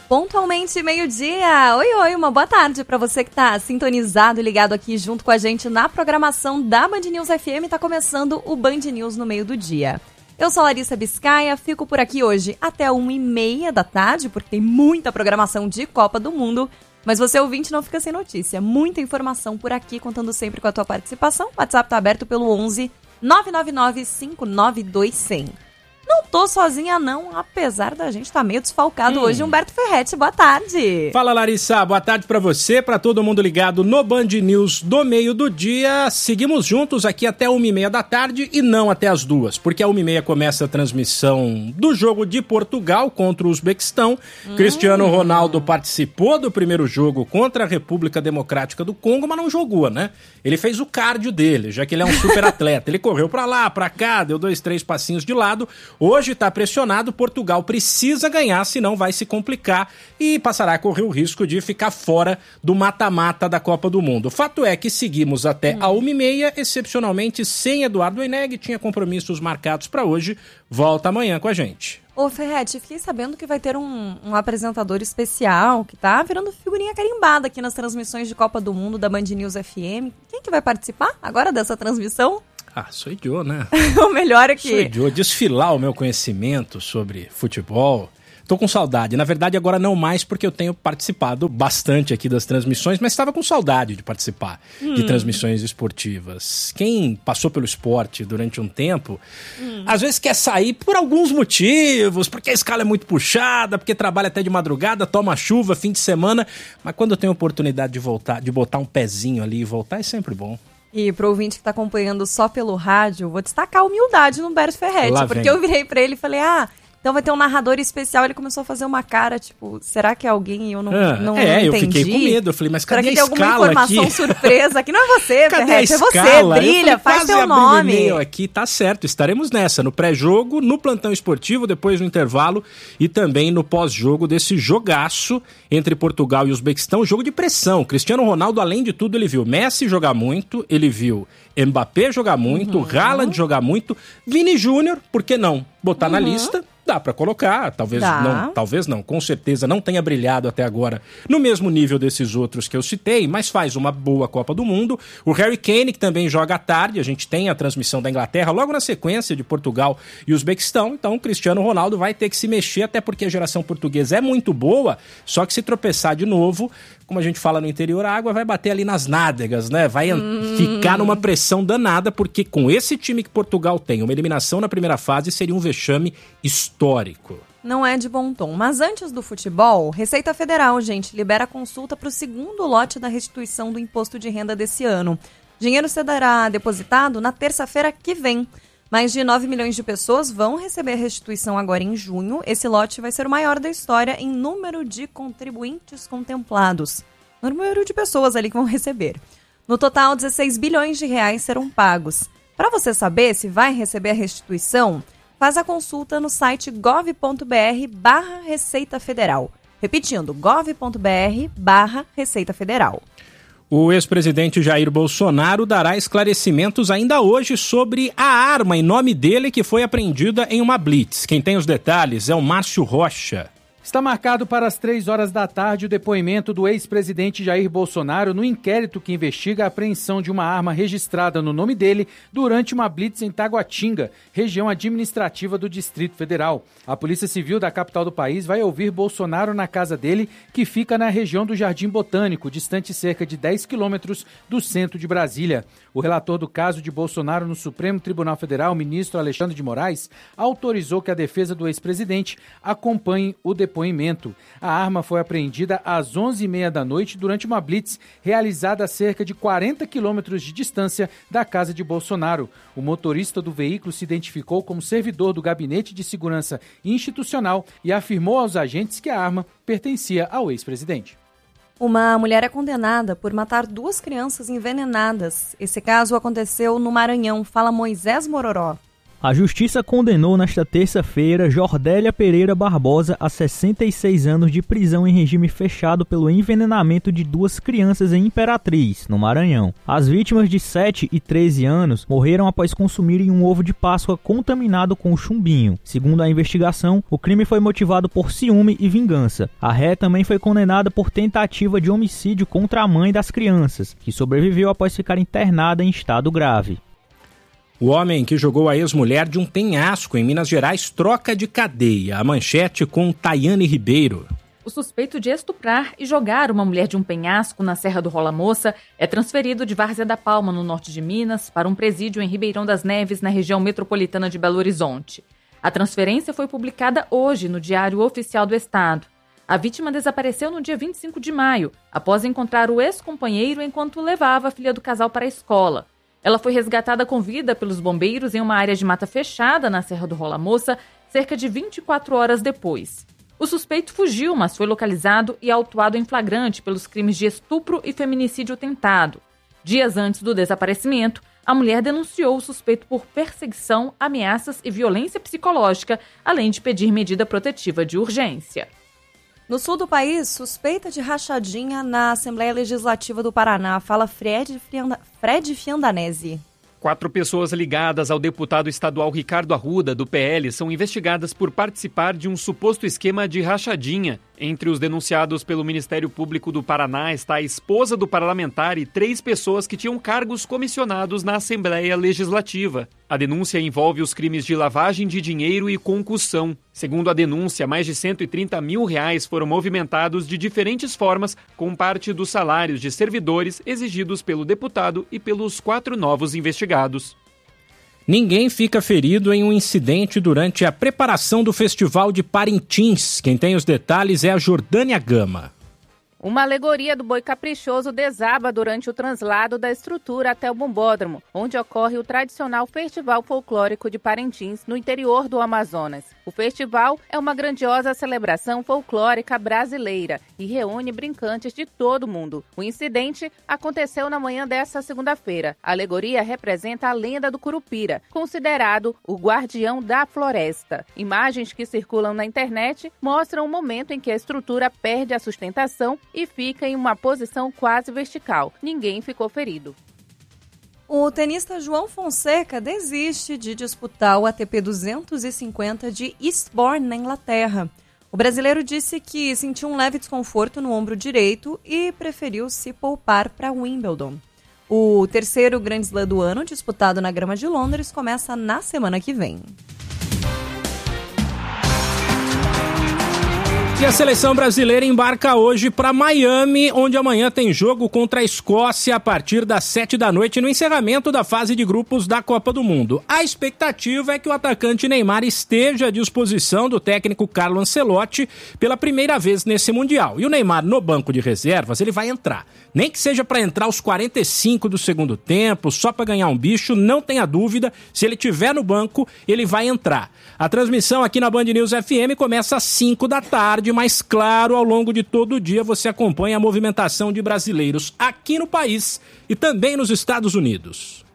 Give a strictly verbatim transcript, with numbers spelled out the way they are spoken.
Pontualmente meio-dia. Oi, oi, uma boa tarde para você que tá sintonizado e ligado aqui junto com a gente na programação da Band News F M. Tá começando o Band News no meio do dia. Eu sou Larissa Biscaia, fico por aqui hoje até uma e meia da tarde, porque tem muita programação de Copa do Mundo. Mas você, ouvinte, não fica sem notícia. Muita informação por aqui, contando sempre com a tua participação. O WhatsApp tá aberto pelo onze nove nove nove cinco nove dois zero zero. Não tô sozinha não, apesar da gente estar tá meio desfalcado hum. hoje. Humberto Ferretti, boa tarde. Fala, Larissa, boa tarde pra você, pra todo mundo ligado no Band News do meio do dia. Seguimos juntos aqui até uma e meia da tarde e não até as duas, porque a uma e meia começa a transmissão do jogo de Portugal contra o Uzbequistão. Hum. Cristiano Ronaldo participou do primeiro jogo contra a República Democrática do Congo, mas não jogou, né? Ele fez o cardio dele, já que ele é um super atleta. Ele correu pra lá, pra cá, deu dois, três passinhos de lado. Hoje está pressionado, Portugal precisa ganhar, senão vai se complicar e passará a correr o risco de ficar fora do mata-mata da Copa do Mundo. O fato é que seguimos até hum. a uma e meia, excepcionalmente sem Eduardo Eneg, tinha compromissos marcados para hoje, volta amanhã com a gente. Ô Ferretti, fiquei sabendo que vai ter um, um apresentador especial que tá virando figurinha carimbada aqui nas transmissões de Copa do Mundo da Band News F M. Quem que vai participar agora dessa transmissão? Ah, sou eu, né? O melhor é que... Sou eu, desfilar o meu conhecimento sobre futebol. Tô com saudade. Na verdade, agora não mais, porque eu tenho participado bastante aqui das transmissões, mas estava com saudade de participar hum. de transmissões esportivas. Quem passou pelo esporte durante um tempo, hum. às vezes quer sair por alguns motivos, porque a escala é muito puxada, porque trabalha até de madrugada, toma chuva, fim de semana, mas quando tem a oportunidade de voltar, de botar um pezinho ali e voltar, é sempre bom. E pro ouvinte que tá acompanhando só pelo rádio, vou destacar a humildade no Humberto Ferretti, porque eu virei pra ele e falei, ah, então vai ter um narrador especial. Ele começou a fazer uma cara, tipo, será que é alguém e eu não, ah, não, é, não entendi? É, eu fiquei com medo, eu falei, mas cadê a escala aqui? Será que tem alguma informação aqui? surpresa aqui? Não é você, cadê Ferretti, a é você, brilha, falei, faz teu nome. Aqui, tá certo, estaremos nessa, no pré-jogo, no plantão esportivo, depois no intervalo e também no pós-jogo desse jogaço entre Portugal e Uzbequistão, jogo de pressão. Cristiano Ronaldo, além de tudo, ele viu Messi jogar muito, ele viu Mbappé jogar muito, uhum. Haaland jogar muito, Vini Júnior, por que não botar uhum. na lista? Dá pra colocar, talvez não, talvez não, com certeza não tenha brilhado até agora no mesmo nível desses outros que eu citei, mas faz uma boa Copa do Mundo. O Harry Kane, que também joga à tarde, a gente tem a transmissão da Inglaterra logo na sequência de Portugal e Uzbequistão, então o Cristiano Ronaldo vai ter que se mexer, até porque a geração portuguesa é muito boa, só que se tropeçar de novo, como a gente fala no interior, a água vai bater ali nas nádegas, né? Vai hum. ficar numa pressão danada, porque com esse time que Portugal tem, uma eliminação na primeira fase seria um vexame histórico. Histórico. Não é de bom tom. Mas antes do futebol, Receita Federal, gente, libera a consulta para o segundo lote da restituição do imposto de renda desse ano. Dinheiro será depositado na terça-feira que vem. Mais de nove milhões de pessoas vão receber a restituição agora em junho. Esse lote vai ser o maior da história em número de contribuintes contemplados. Número de pessoas ali que vão receber. No total, dezesseis bilhões de reais serão pagos. Para você saber se vai receber a restituição, faz a consulta no site gov.br barra Receita Federal. Repetindo, gov.br barra Receita Federal. O ex-presidente Jair Bolsonaro dará esclarecimentos ainda hoje sobre a arma em nome dele que foi apreendida em uma blitz. Quem tem os detalhes é o Márcio Rocha. Está marcado para as três horas da tarde o depoimento do ex-presidente Jair Bolsonaro no inquérito que investiga a apreensão de uma arma registrada no nome dele durante uma blitz em Taguatinga, região administrativa do Distrito Federal. A Polícia Civil da capital do país vai ouvir Bolsonaro na casa dele, que fica na região do Jardim Botânico, distante cerca de dez quilômetros do centro de Brasília. O relator do caso de Bolsonaro no Supremo Tribunal Federal, ministro Alexandre de Moraes, autorizou que a defesa do ex-presidente acompanhe o depoimento. A arma foi apreendida às onze e meia da noite durante uma blitz realizada a cerca de quarenta quilômetros de distância da casa de Bolsonaro. O motorista do veículo se identificou como servidor do Gabinete de Segurança Institucional e afirmou aos agentes que a arma pertencia ao ex-presidente. Uma mulher é condenada por matar duas crianças envenenadas. Esse caso aconteceu no Maranhão. Fala Moisés Mororó. A Justiça condenou nesta terça-feira Jordélia Pereira Barbosa a sessenta e seis anos de prisão em regime fechado pelo envenenamento de duas crianças em Imperatriz, no Maranhão. As vítimas de sete e treze anos morreram após consumirem um ovo de Páscoa contaminado com chumbinho. Segundo a investigação, o crime foi motivado por ciúme e vingança. A ré também foi condenada por tentativa de homicídio contra a mãe das crianças, que sobreviveu após ficar internada em estado grave. O homem que jogou a ex-mulher de um penhasco em Minas Gerais troca de cadeia. A manchete com Tayane Ribeiro. O suspeito de estuprar e jogar uma mulher de um penhasco na Serra do Rola Moça é transferido de Várzea da Palma, no norte de Minas, para um presídio em Ribeirão das Neves, na região metropolitana de Belo Horizonte. A transferência foi publicada hoje no Diário Oficial do Estado. A vítima desapareceu no dia vinte e cinco de maio, após encontrar o ex-companheiro enquanto levava a filha do casal para a escola. Ela foi resgatada com vida pelos bombeiros em uma área de mata fechada na Serra do Rola Moça, cerca de vinte e quatro horas depois. O suspeito fugiu, mas foi localizado e autuado em flagrante pelos crimes de estupro e feminicídio tentado. Dias antes do desaparecimento, a mulher denunciou o suspeito por perseguição, ameaças e violência psicológica, além de pedir medida protetiva de urgência. No sul do país, suspeita de rachadinha na Assembleia Legislativa do Paraná. Fala Fred, Fianda... Fred Fiandanese. Quatro pessoas ligadas ao deputado estadual Ricardo Arruda, do P L, são investigadas por participar de um suposto esquema de rachadinha. Entre os denunciados pelo Ministério Público do Paraná está a esposa do parlamentar e três pessoas que tinham cargos comissionados na Assembleia Legislativa. A denúncia envolve os crimes de lavagem de dinheiro e concussão. Segundo a denúncia, mais de cento e trinta mil reais foram movimentados de diferentes formas com parte dos salários de servidores exigidos pelo deputado e pelos quatro novos investigados. Ninguém fica ferido em um incidente durante a preparação do Festival de Parintins. Quem tem os detalhes é a Jordânia Gama. Uma alegoria do boi caprichoso desaba durante o translado da estrutura até o bombódromo, onde ocorre o tradicional Festival Folclórico de Parintins, no interior do Amazonas. O festival é uma grandiosa celebração folclórica brasileira e reúne brincantes de todo o mundo. O incidente aconteceu na manhã desta segunda-feira. A alegoria representa a lenda do Curupira, considerado o guardião da floresta. Imagens que circulam na internet mostram o momento em que a estrutura perde a sustentação e fica em uma posição quase vertical. Ninguém ficou ferido. O tenista João Fonseca desiste de disputar o A T P duzentos e cinquenta de Eastbourne, na Inglaterra. O brasileiro disse que sentiu um leve desconforto no ombro direito e preferiu se poupar para Wimbledon. O terceiro Grand Slam do ano, disputado na grama de Londres, começa na semana que vem. E a seleção brasileira embarca hoje para Miami, onde amanhã tem jogo contra a Escócia a partir das sete da noite no encerramento da fase de grupos da Copa do Mundo. A expectativa é que o atacante Neymar esteja à disposição do técnico Carlo Ancelotti pela primeira vez nesse Mundial. E o Neymar no banco de reservas, ele vai entrar. Nem que seja para entrar aos quarenta e cinco do segundo tempo, só para ganhar um bicho, não tenha dúvida, se ele estiver no banco, ele vai entrar. A transmissão aqui na Band News F M começa às cinco da tarde, mas claro, ao longo de todo o dia você acompanha a movimentação de brasileiros aqui no país e também nos Estados Unidos.